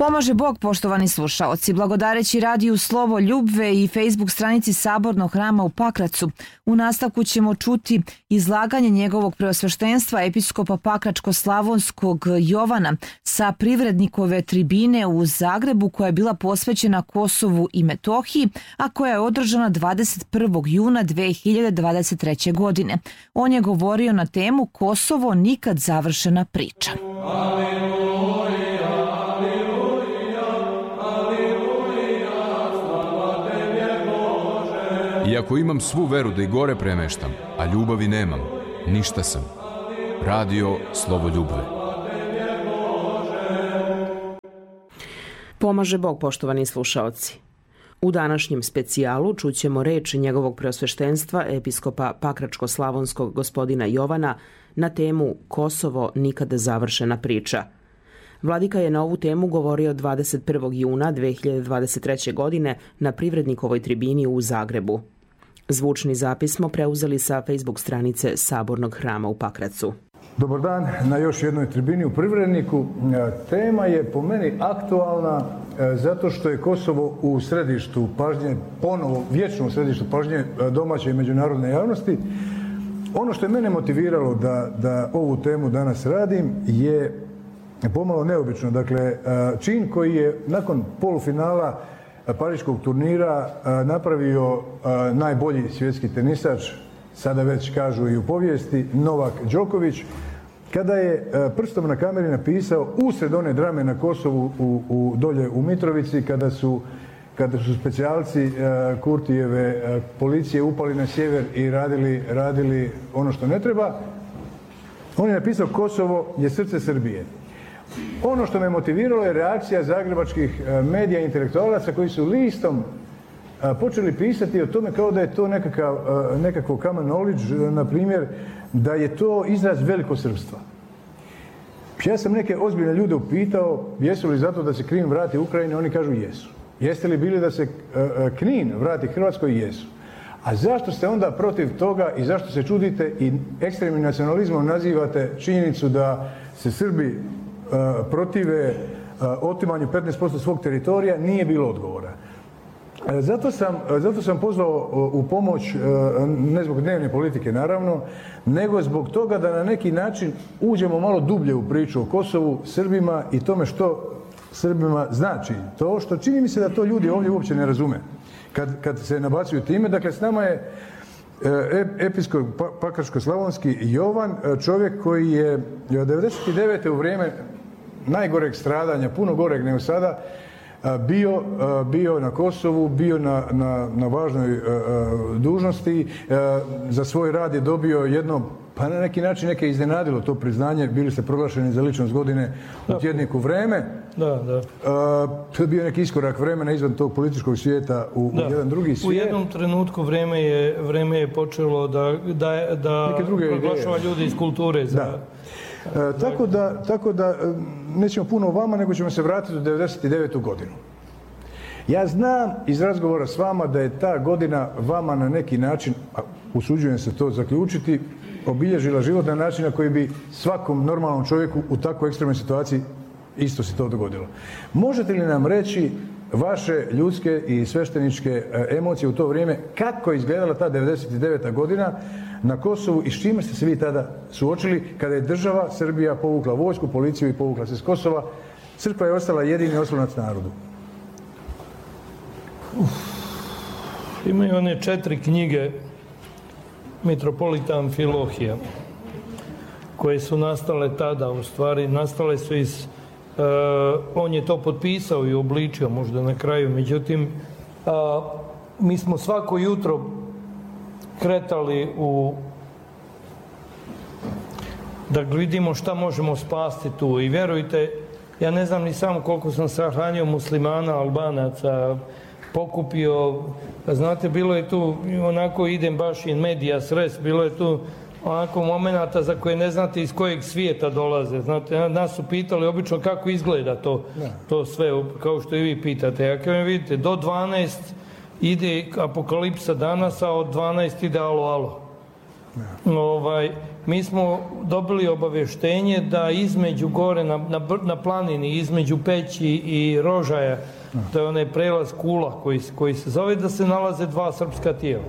Pomaže Bog, poštovani slušaoci, blagodareći radiju Slovo Ljubve i Facebook stranici Sabornog hrama u Pakracu. U nastavku ćemo čuti izlaganje njegovog preosveštenstva episkopa Pakračko-slavonskog Jovana sa privrednikove tribine u Zagrebu koja je bila posvećena Kosovu i Metohiji, a koja je održana 21. juna 2023. godine. On je govorio na temu Kosovo nikad završena priča. Iako imam svu veru da i gore premeštam, a ljubavi nemam, ništa sam. Radio Slovo Ljubve. Pomaže Bog, poštovani slušaoci. U današnjem specijalu čućemo reč njegovog preosveštenstva episkopa Pakračko-slavonskog gospodina Jovana na temu Kosovo nikada završena priča. Vladika je na ovu temu govorio 21. juna 2023. godine na Privrednikovoj tribini u Zagrebu. Zvučni zapis smo preuzeli sa Facebook stranice Sabornog hrama u Pakracu. Dobar dan na još jednoj tribini u Privredniku. Tema je po meni aktualna zato što je Kosovo u središtu pažnje, ponovo vječno u središtu pažnje domaće i međunarodne javnosti. Ono što je mene motiviralo da ovu temu danas radim je pomalo neobično. Dakle, čin koji je nakon polufinala pariškog turnira napravio najbolji svjetski tenisač, sada već kažu i u povijesti, Novak Đoković, kada je prstom na kameri napisao usred one drame na Kosovu dolje u Mitrovici, kada su specijalci Kurtijeve policije upali na sjever i radili ono što ne treba, on je napisao Kosovo je srce Srbije. Ono što me motiviralo je reakcija zagrebačkih medija i intelektualaca koji su listom počeli pisati o tome kao da je to nekakvo common knowledge, na primjer, da je to izraz velikosrpstva. Ja sam neke ozbiljne ljude upitao jesu li zato da se Krim vrati Ukrajini, oni kažu jesu. Jeste li bili da se Knin vrati Hrvatskoj? Jesu. A zašto ste onda protiv toga i zašto se čudite i ekstremnim nacionalizmom nazivate činjenicu da se Srbi protive otimanju 15% svog teritorija? Nije bilo odgovora. Zato sam pozvao u pomoć, ne zbog dnevne politike naravno, nego zbog toga da na neki način uđemo malo dublje u priču o Kosovu, Srbima i tome što Srbima znači. To što čini mi se da to ljudi ovdje uopće ne razume kad se nabacuju time. Dakle, s nama je episkop Pakračko-slavonski Jovan, čovjek koji je 99. u vrijeme najgoreg stradanja, puno goreg nego sada, bio na Kosovu, bio na važnoj dužnosti. Za svoj rad je dobio jedno, pa na neki način neke iznenadilo to priznanje, bili ste proglašeni za ličnost godine u tjedniku Vreme. Da. To je bio neki iskorak vremena izvan tog političkog svijeta u jedan drugi svijet. U jednom trenutku vreme je počelo da proglašava ljudi iz kulture za... Tako da nećemo puno o vama, nego ćemo se vratiti u 99. godinu. Ja znam iz razgovora s vama da je ta godina vama na neki način, usuđujem se to zaključiti, obilježila život na način na koji bi svakom normalnom čovjeku u takvoj ekstremnoj situaciji isto se to dogodilo. Možete li nam reći vaše ljudske i svešteničke emocije u to vrijeme, kako je izgledala ta 99. godina na Kosovu i s čime ste se vi tada suočili kada je država Srbija povukla vojsku, policiju i povukla se s Kosova? Crkva je ostala jedini oslonac narodu. Imaju one 4 knjige Mitropolita Amfilohija koje su nastale tada, u stvari nastale su on je to potpisao i obličio možda na kraju, međutim mi smo svako jutro kretali da vidimo šta možemo spasti tu i vjerujte, ja ne znam ni samo koliko sam sahranio muslimana, Albanaca, pokupio, znate, bilo je tu onako idem baš in medias res, bilo je tu onako momenata za koje ne znate iz kojeg svijeta dolaze. Znate, nas su pitali obično kako izgleda to sve, kao što i vi pitate. A kao vidite, do 12 ide apokalipsa danas, a od 12 ide alo. Mi smo dobili obavještenje da između gore na planini, između Peći i Rožaja, to je onaj prelaz Kula koji se zove, da se nalaze 2 srpska tijela.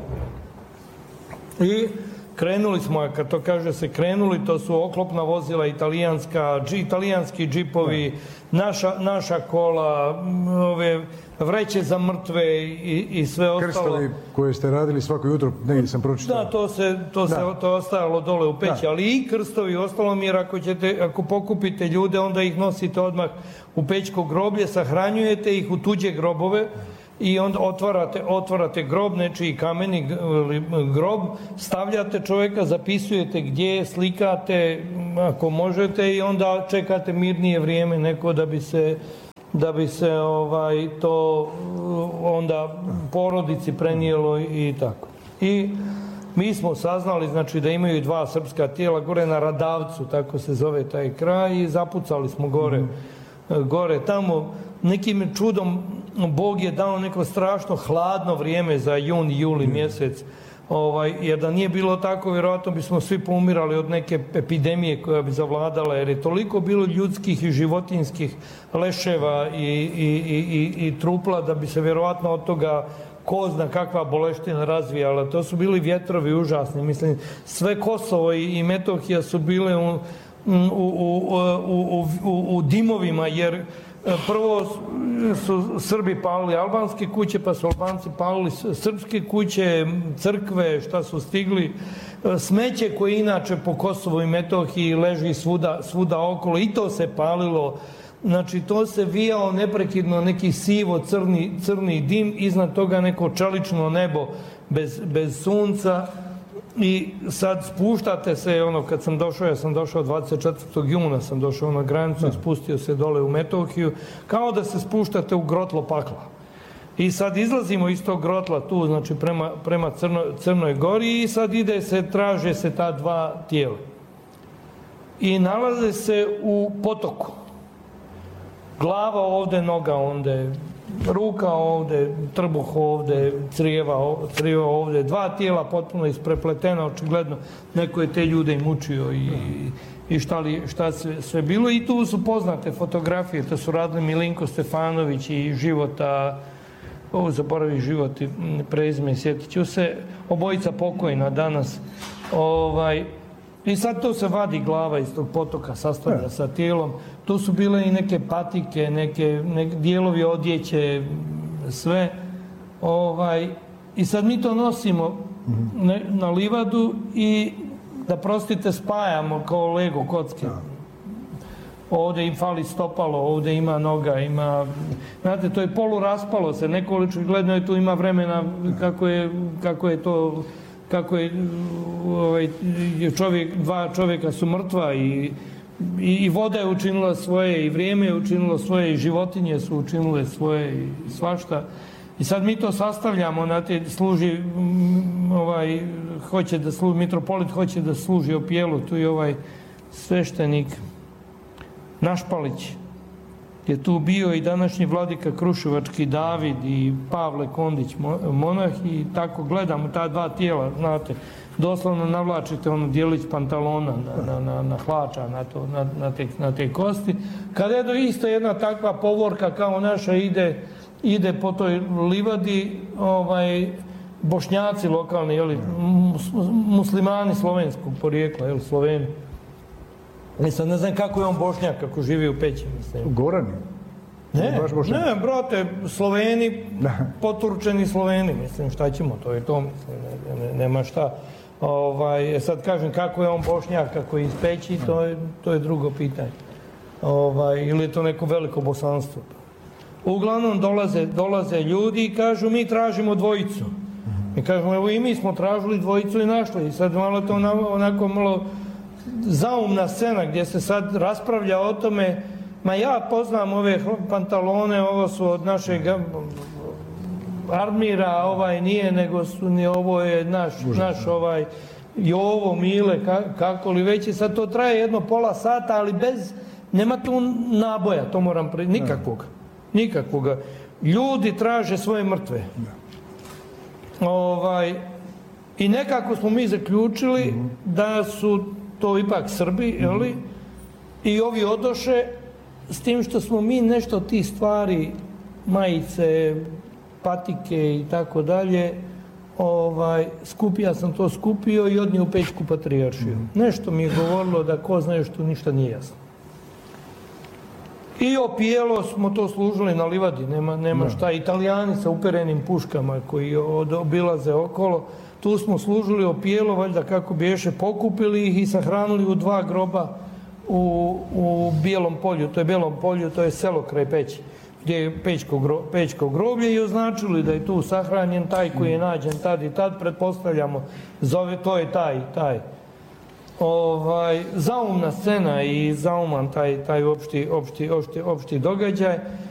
I krenuli smo, kad to kaže se krenuli, to su oklopna vozila italijanski džipovi, naša kola, ove vreće za mrtve i sve ostalo. Krstovi koje ste radili svako jutro, negdje sam pročitao. Da, to je ostajalo dole u Peći, ali i krstovi ostalo mi, jer ako pokupite ljude, onda ih nosite odmah u pećko groblje, sahranjujete ih u tuđe grobove i onda otvarate grob, nečiji kameni grob, stavljate čovjeka, zapisujete gdje, slikate ako možete i onda čekate mirnije vrijeme neko da bi se to onda porodici prenijelo i tako. I mi smo saznali, znači, da imaju 2 srpska tijela gore na Radavcu, tako se zove taj kraj, i zapucali smo gore tamo. Nekim čudom Bog je dao neko strašno hladno vrijeme za jun i juli mjesec, jer da nije bilo tako, vjerojatno bismo svi poumirali od neke epidemije koja bi zavladala, jer je toliko bilo ljudskih i životinskih leševa i trupla da bi se vjerojatno od toga ko zna kakva boleština razvijala. To su bili vjetrovi užasni. Mislim, sve Kosovo i Metohija su bile u dimovima, jer prvo su Srbi palili albanske kuće, pa su Albanci palili srpske kuće, crkve, šta su stigli, smeće koje inače po Kosovu i Metohiji leži svuda okolo, i to se palilo. Znači, to se vijao neprekidno, neki sivo-crni dim, iznad toga neko čelično nebo bez sunca. I sad spuštate se, kad sam došao, ja sam došao 24. juna, sam došao na granicu i spustio se dole u Metohiju, kao da se spuštate u grotlo pakla. I sad izlazimo iz tog grotla tu, znači prema Crnoj Gori, i sad traže se ta 2 tijela. I nalaze se u potoku. Glava ovde, noga ovde, ruka ovde, trbuh ovde, crijeva ovde, 2 tijela potpuno isprepletena, očigledno neko je te ljude i mučio i šta sve bilo. I tu su poznate fotografije, to su radili Milinko Stefanović i Života, zaboravi Život i prezime, sjetit ću se, obojica pokojna danas. I sad to se vadi glava iz tog potoka, sastavlja sa tijelom. Tu su bile i neke patike, neke dijelovi odjeće, sve. I sad mi to nosimo na livadu i, da prostite, spajamo kao Lego kocke. Ovdje im fali stopalo, ovdje ima noga, ima... Znate, to je poluraspalo se, nekoliko gledno je tu ima vremena kako je to... Kako je 2 čovjeka su mrtva i voda je učinila svoje, i vrijeme je učinilo svoje, i životinje su učinile svoje, i svašta. I sad mi to sastavljamo, služi, mitropolit hoće da služi opijelu, tu je sveštenik Našpalić je tu bio, i današnji vladika Kruševački David i Pavle Kondić monah, i tako gledamo ta 2 tijela, znate, doslovno navlačite dijelić pantalona na hlača, na te kosti. Kada je isto jedna takva povorka kao naša ide po toj livadi, Bošnjaci lokalni, muslimani slovenskog porijekla, Sloveni. Mislim, ne znam kako je on Bošnjak, kako živi u Peći, mislim. Gorani? Ne, brate, Sloveni, poturčeni Sloveni, mislim, šta ćemo, to je to, mislim, nema šta. Sad kažem, kako je on Bošnjak, kako je iz Peći, to je drugo pitanje. Ili je to neko veliko bosanstvo. Uglavnom dolaze ljudi i kažu, mi tražimo dvojicu. Mi kažemo, evo i mi smo tražili dvojicu i našli. I sad malo to onako malo zaumna scena gdje se sad raspravlja o tome, ma ja poznam ove pantalone, ovo su od našeg Armira, nije, nego ovo je naš Jovo, Mile, kako li već je, sad to traje jedno pola sata, ali nema tu naboja, to moram nikakvoga. Ljudi traže svoje mrtve. I nekako smo mi zaključili da su to ipak Srbi, jeli? I ovi odoše, s tim što smo mi nešto od tih stvari, majice, patike i tako dalje, ja sam to skupio i odnio u Pećku patrijaršiju. Nešto mi je govorilo da ko zna što ništa nije jasno. I opijelo smo to služili na livadi, nema šta. Italijani sa uperenim puškama koji obilaze okolo, tu smo služili opijelo, valjda kako biješe, pokupili ih i sahranili u 2 groba u Bijelom polju. To je Bijelom polju, to je selo kraj Peći, gdje je Pećko groblje, i označili da je tu sahranjen taj koji je nađen tad i tad, pretpostavljamo, to je taj. Zaumna scena i zauman taj opšti događaj.